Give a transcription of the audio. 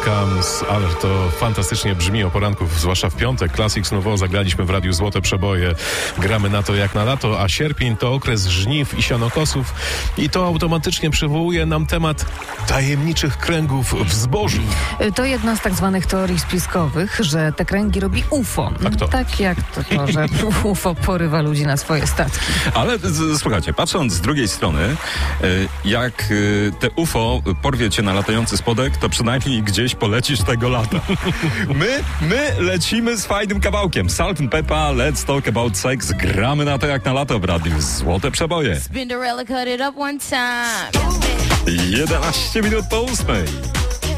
Comes, ale to fantastycznie brzmi o poranku, zwłaszcza w piątek. Classics Nouveau zagraliśmy w Radiu Złote Przeboje. Gramy na to jak na lato, a sierpień to okres żniw i sianokosów i to automatycznie przywołuje nam temat tajemniczych kręgów w zbożu. To jedna z tak zwanych teorii spiskowych, że te kręgi robi UFO. A kto? Tak jak to, że UFO porywa ludzi na swoje statki. Ale słuchajcie, patrząc z drugiej strony, jak te UFO porwie cię na latający spodek, to przynajmniej gdzieś polecisz tego lata. My lecimy z fajnym kawałkiem. Salt and Pepper, Let's Talk About Sex. Gramy na to jak na lato w Radiu Złote Przeboje. 11 minut po 8.